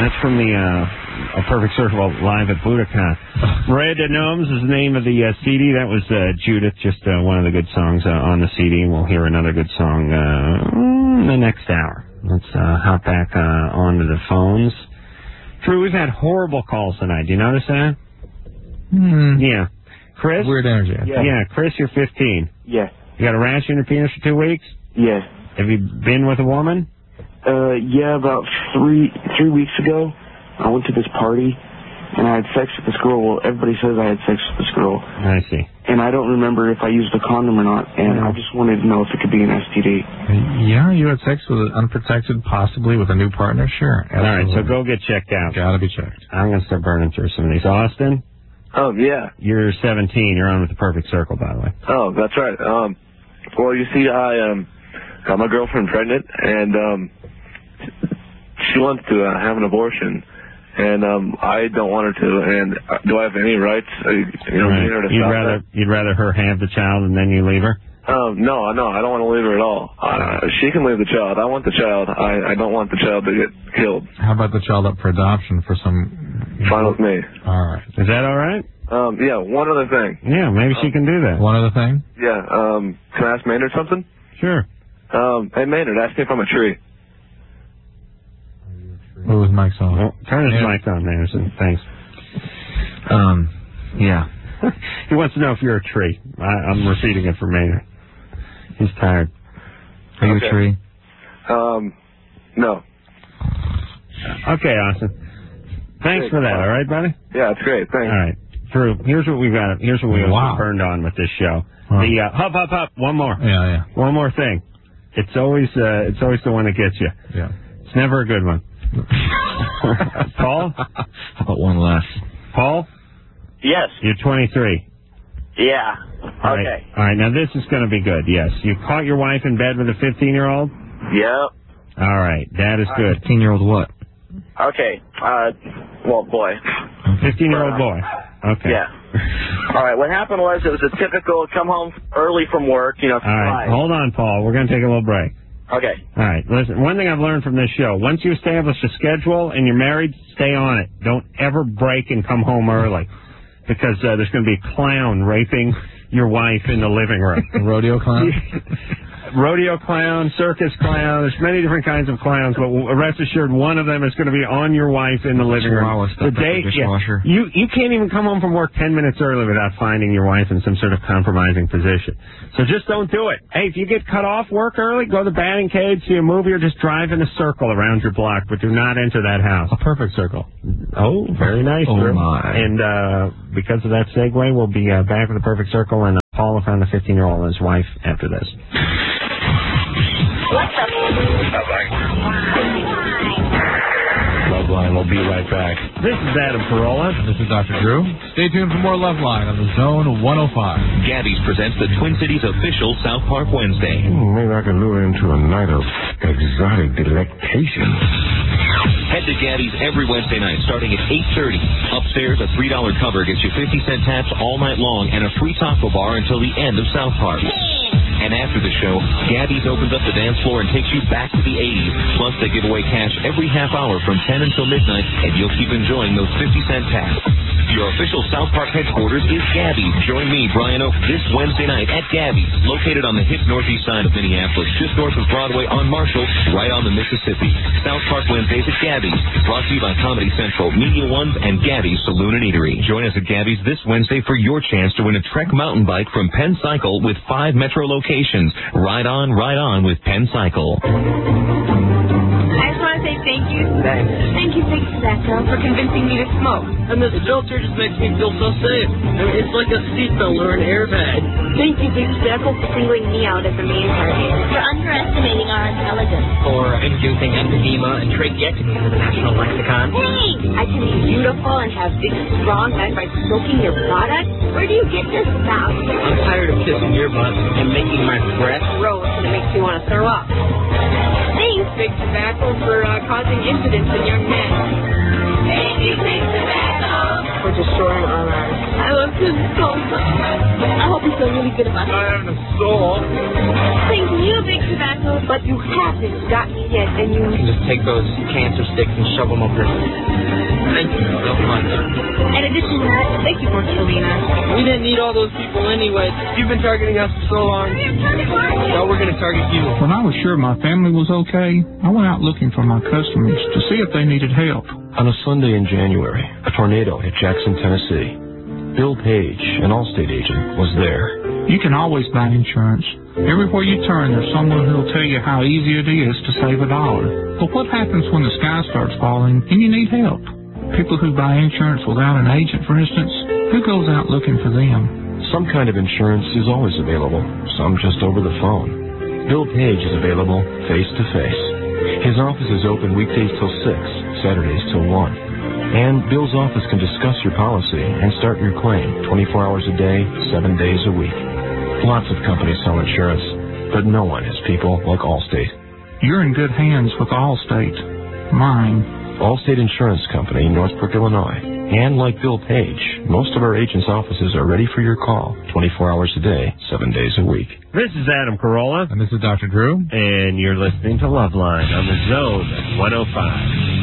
That's from the A Perfect Circle live at Budokan. Red Gnomes is the name of the CD. That was Judith, just one of the good songs on the CD. We'll hear another good song in the next hour. Let's hop back onto the phones. Drew, we've had horrible calls tonight. Do you notice that? Yeah. Chris? Weird energy. Yeah, Chris, you're 15. Yes. You got a rash in your penis for 2 weeks? Yes. Have you been with a woman? Yeah, about three weeks ago, I went to this party, and I had sex with this girl. Well, everybody says I had sex with this girl. I see. And I don't remember if I used a condom or not, and I just wanted to know if it could be an STD. Yeah, you had sex with an unprotected, possibly with a new partner? Sure. Absolutely. All right, so go get checked out. Gotta be checked. I'm going to start burning through some of these. Austin? Oh, yeah. You're 17. You're on with the Perfect Circle, by the way. Oh, that's right. Well, you see, I got my girlfriend pregnant, and she wants to have an abortion, and I don't want her to. And do I have any rights? Her to You'd rather her have the child and then you leave her? No, I don't want to leave her at all. She can leave the child. I want the child. I don't want the child to get killed. How about the child up for adoption for some... Fine with me. All right. Is that all right? Yeah, one other thing. Yeah, maybe she can do that. One other thing? Yeah, can I ask Maynard something? Sure. Hey, Maynard, ask me if I'm a tree. Move his mic's on. Well, turn his mic on, Anderson. Thanks. Yeah. He wants to know if you're a tree. I'm repeating it for Maynard. He's tired. Are you a tree? No. Okay, Austin. Thanks for that, all right, buddy? Yeah, that's great. Thanks. All right. Drew, here's what we've got. Here's what we got burned on with this show. The hop. One more. Yeah. One more thing. It's always the one that gets you. Yeah. It's never a good one. Paul? How about one less? Paul? Yes. You're 23. Yeah. All Okay. right. All right. Now this is going to be good. Yes. You caught your wife in bed with a 15-year-old? Yep. All right. That is good. 15-year-old what? Okay. Well, boy. 15-year-old boy. Okay. Yeah. All right. What happened was it was a typical come home early from work, All right. Hold on, Paul. We're going to take a little break. Okay. All right. Listen, one thing I've learned from this show, once you establish a schedule and you're married, stay on it. Don't ever break and come home early because there's going to be a clown raping your wife in the living room. A rodeo clown? Rodeo clown, circus clown. There's many different kinds of clowns, but rest assured, one of them is going to be on your wife in the living room. The day, you can't even come home from work 10 minutes early without finding your wife in some sort of compromising position. So just don't do it. Hey, if you get cut off work early, go to the batting cage, see a movie, or just drive in a circle around your block, but do not enter that house. A perfect circle. Oh, very nice. Oh, my. And because of that segue, we'll be back with the Perfect Circle, and Paul will find the 15-year-old and his wife after this. Loveline will be right back. This is Adam Carolla. This is Dr. Drew. Stay tuned for more Loveline on the Zone 105. Gabby's presents the Twin Cities official South Park Wednesday. Maybe I can lure into a night of exotic delectation. Head to Gabby's every Wednesday night starting at 8:30. Upstairs, a $3 cover gets you 50-cent taps all night long and a free taco bar until the end of South Park. And after the show, Gabby's opens up the dance floor and takes you back to the 80s. Plus, they give away cash every half hour from 10 until midnight, and you'll keep enjoying those 50-cent taps. Your official South Park headquarters is Gabby's. Join me, Brian Oak, this Wednesday night at Gabby's, located on the hip northeast side of Minneapolis, just north of Broadway on Marshall, right on the Mississippi. South Park Wednesdays at Gabby's, brought to you by Comedy Central, Media One, and Gabby's Saloon and Eatery. Join us at Gabby's this Wednesday for your chance to win a Trek mountain bike from Penn Cycle with 5 metro locations. Ride on with Penn Cycle. I just want to say thank you. Thanks. Thank you, Big Tobacco, for convincing me to smoke. And this filter just makes me feel so safe. It's like a seatbelt or an airbag. Thank you, Big Tobacco, for singling me out as a main target. For underestimating our intelligence. For introducing emphysema and tracheectomy to the National Lexicon. Thanks! I can be beautiful and have big, strong men by smoking your product. Where do you get this stuff? I'm tired of kissing your butt and making my breath gross and it makes me want to throw up. Thanks, Big Tobacco, for causing incidents in young men. Thank you, Big Tobacco. for destroying our lives. I love him so much. I hope you feel really good about it. I have a soul. Thank you, Big Tobacco. But you haven't got me yet, and you can just take those cancer sticks and shove them up your... Thank you so much. In addition to that, thank you for killing us. We didn't need all those people anyway. You've been targeting us for so long. Now we're going to target you. When I was sure my family was okay, I went out looking for my customers to see if they needed help. On a Sunday in January, a tornado hit Jackson, Tennessee. Bill Page, an Allstate agent, was there. You can always buy insurance. Everywhere you turn, there's someone who'll tell you how easy it is to save $1. But what happens when the sky starts falling and you need help? People who buy insurance without an agent, for instance, who goes out looking for them? Some kind of insurance is always available, some just over the phone. Bill Page is available face-to-face. His office is open weekdays till 6, Saturdays till 1. And Bill's office can discuss your policy and start your claim 24 hours a day, 7 days a week. Lots of companies sell insurance, but no one has people like Allstate. You're in good hands with Allstate. Mine. Allstate Insurance Company, Northbrook, Illinois. And like Bill Page, most of our agents' offices are ready for your call 24 hours a day, 7 days a week. This is Adam Carolla. And this is Dr. Drew. And you're listening to Loveline on the Zone 105.